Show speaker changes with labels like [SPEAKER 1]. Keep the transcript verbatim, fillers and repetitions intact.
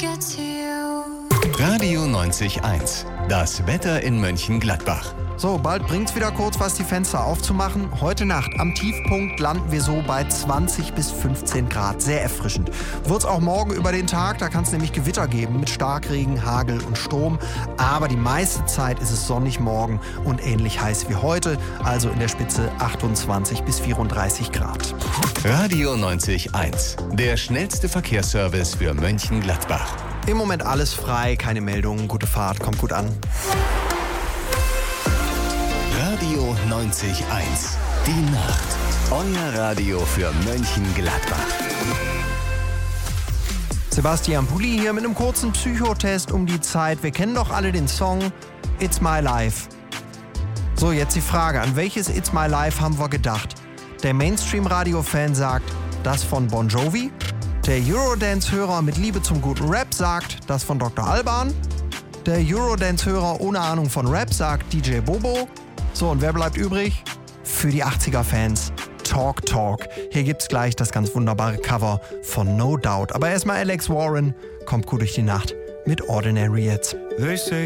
[SPEAKER 1] get to you.
[SPEAKER 2] Radio neunzig Komma eins. Das Wetter in Mönchengladbach.
[SPEAKER 3] So, bald bringt's wieder kurz was, die Fenster aufzumachen. Heute Nacht am Tiefpunkt landen wir so bei zwanzig bis fünfzehn Grad. Sehr erfrischend. Wird's auch morgen über den Tag, da kann es nämlich Gewitter geben mit Starkregen, Hagel und Sturm. Aber die meiste Zeit ist es sonnig morgen und ähnlich heiß wie heute. Also in der Spitze achtundzwanzig bis vierunddreißig Grad.
[SPEAKER 2] Radio neunzig Komma eins. Der schnellste Verkehrsservice für Mönchengladbach.
[SPEAKER 3] Im Moment alles frei, keine Meldungen, gute Fahrt, kommt gut an.
[SPEAKER 2] Radio neunzig Komma eins. Die Nacht. Euer Radio für Mönchengladbach.
[SPEAKER 3] Sebastian Pulli hier mit einem kurzen Psychotest um die Zeit. Wir kennen doch alle den Song It's My Life. So, jetzt die Frage, an welches It's My Life haben wir gedacht? Der Mainstream-Radio-Fan sagt, das von Bon Jovi. Der Eurodance-Hörer mit Liebe zum guten Rap sagt, das von Doktor Alban. Der Eurodance-Hörer ohne Ahnung von Rap sagt D J Bobo. So, und wer bleibt übrig? Für die achtziger-Fans Talk Talk. Hier gibt's gleich das ganz wunderbare Cover von No Doubt. Aber erstmal Alex Warren, kommt gut durch die Nacht mit Ordinary jetzt.
[SPEAKER 4] They say